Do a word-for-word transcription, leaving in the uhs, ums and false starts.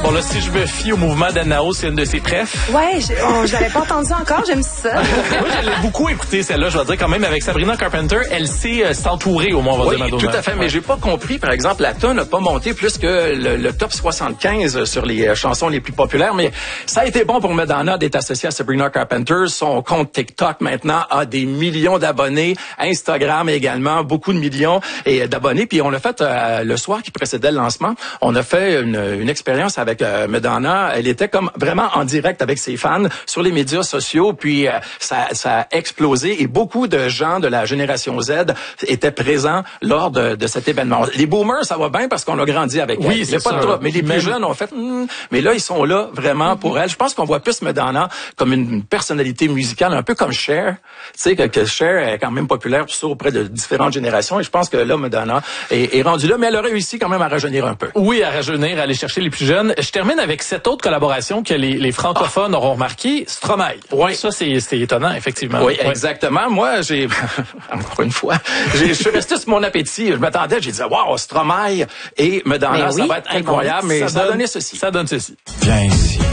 Bon, là, si je me fie au mouvement d'Anao, c'est une de ses préfs. Ouais, je, oh, je l'avais pas entendu encore, j'aime ça. Moi, je l'ai beaucoup écouté, celle-là. Je vais dire quand même, avec Sabrina Carpenter, elle sait euh, s'entourer, au moins, on va oui, dire Madonna. Tout à fait, mais j'ai pas compris, par exemple, la tonne n'a pas monté plus que le, le top soixante-quinze sur les euh, chansons les plus populaires, mais ça a été bon pour Madonna d'être associée à Sabrina Carpenter. Son compte TikTok, maintenant, a des millions d'abonnés. Instagram également, beaucoup de millions et d'abonnés. Puis on l'a fait euh, le soir qui précédait le lancement. On a fait une, une expérience avec euh, Madonna. Elle était comme vraiment en direct avec ses fans sur les médias sociaux. Puis euh, ça, ça a explosé et beaucoup de gens de la génération Z étaient présents lors de, de cet événement. Les boomers, ça va bien parce qu'on a grandi avec elle. Oui, c'est pas ça. de trouble. Mais les plus Même... jeunes ont fait, mm, mais là ils sont là vraiment pour elle. Je pense qu'on voit plus Madonna comme une personnalité musicale, un peu comme Cher. Tu sais que, que Cher est quand même populaire tout ça auprès de différentes générations. Et je pense que là Madonna est, est rendue là, mais elle a réussi quand même à rajeunir un peu. Oui, à rajeunir, à aller chercher les plus jeunes. Je termine avec cette autre collaboration que les, les francophones ah. auront remarqué, Stromae. Oui. Ça, c'est, c'est étonnant, effectivement. Oui, ouais. exactement. Moi, j'ai, encore une fois, j'ai, je suis resté sur mon appétit. Je m'attendais, j'ai dit, wow, Stromae et Madonna, oui, ça va être incroyable, mais ça, ça donne, a donné ceci. Ça donne ceci. Viens ici.